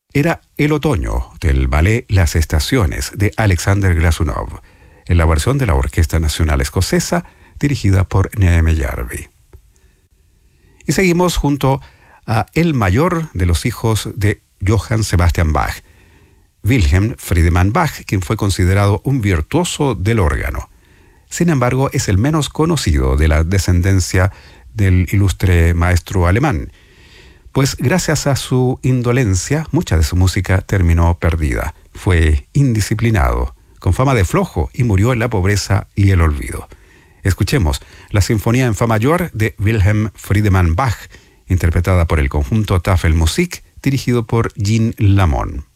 Era el otoño del ballet Las Estaciones de Alexander Glazunov, en la versión de la Orquesta Nacional Escocesa dirigida por Neeme Järvi. Y seguimos junto a el mayor de los hijos de Johann Sebastian Bach, Wilhelm Friedemann Bach, quien fue considerado un virtuoso del órgano. Sin embargo, es el menos conocido de la descendencia del ilustre maestro alemán, pues gracias a su indolencia, mucha de su música terminó perdida. Fue indisciplinado, con fama de flojo, y murió en la pobreza y el olvido. Escuchemos la Sinfonía en Fa mayor de Wilhelm Friedemann Bach, interpretada por el conjunto Tafelmusik, dirigido por Jean Lamont.